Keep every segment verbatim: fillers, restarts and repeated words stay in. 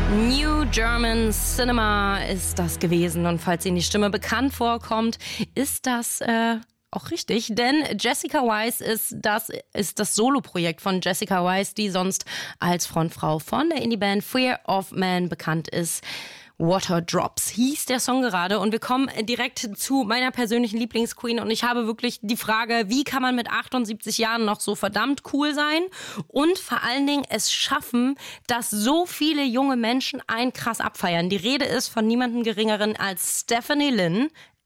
New German Cinema ist das gewesen. Und falls Ihnen die Stimme bekannt vorkommt, ist das äh, auch richtig. Denn Jessica Wise ist das, ist das Soloprojekt von Jessica Wise, die sonst als Frontfrau von der Indie-Band Fear of Man bekannt ist. Water Drops hieß der Song gerade und wir kommen direkt zu meiner persönlichen Lieblingsqueen und ich habe wirklich die Frage, wie kann man mit achtundsiebzig Jahren noch so verdammt cool sein und vor allen Dingen es schaffen, dass so viele junge Menschen einen krass abfeiern. Die Rede ist von niemandem Geringeren als Stephanie Lynn,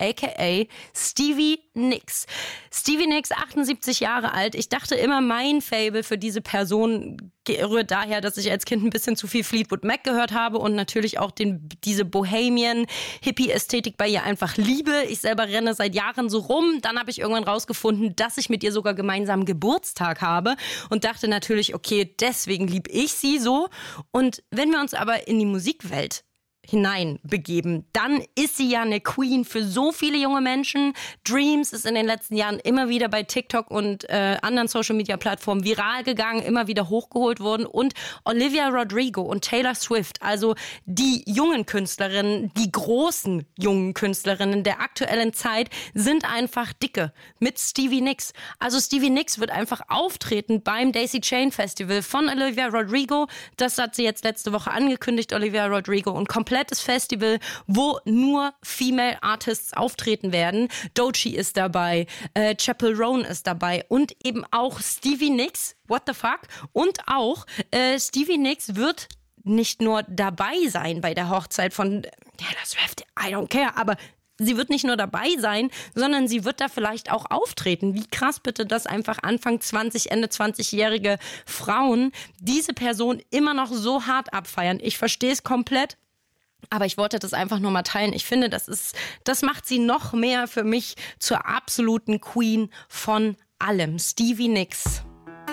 aka Stevie Nicks. Stevie Nicks, achtundsiebzig Jahre alt. Ich dachte immer, mein Faible für diese Person rührt daher, dass ich als Kind ein bisschen zu viel Fleetwood Mac gehört habe und natürlich auch den, diese Bohemian-Hippie-Ästhetik bei ihr einfach liebe. Ich selber renne seit Jahren so rum. Dann habe ich irgendwann rausgefunden, dass ich mit ihr sogar gemeinsam Geburtstag habe und dachte natürlich, okay, deswegen liebe ich sie so. Und wenn wir uns aber in die Musikwelt hineinbegeben, dann ist sie ja eine Queen für so viele junge Menschen. Dreams ist in den letzten Jahren immer wieder bei TikTok und äh, anderen Social-Media-Plattformen viral gegangen, immer wieder hochgeholt worden und Olivia Rodrigo und Taylor Swift, also die jungen Künstlerinnen, die großen jungen Künstlerinnen der aktuellen Zeit, sind einfach dicke mit Stevie Nicks. Also Stevie Nicks wird einfach auftreten beim Daisy Chain Festival von Olivia Rodrigo. Das hat sie jetzt letzte Woche angekündigt, Olivia Rodrigo, und komplett komplettes Festival, wo nur Female Artists auftreten werden. Doechii ist dabei, äh, Chappell Roan ist dabei und eben auch Stevie Nicks, what the fuck, und auch äh, Stevie Nicks wird nicht nur dabei sein bei der Hochzeit von Taylor Swift, I don't care, aber sie wird nicht nur dabei sein, sondern sie wird da vielleicht auch auftreten. Wie krass bitte, dass einfach Anfang zwanzig, Ende zwanzig-jährige Frauen diese Person immer noch so hart abfeiern. Ich verstehe es komplett. Aber ich wollte das einfach nur mal teilen. Ich finde, das ist, das macht sie noch mehr für mich zur absoluten Queen von allem. Stevie Nicks.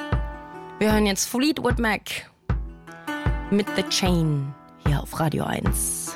Wir hören jetzt Fleetwood Mac mit The Chain hier auf Radio eins.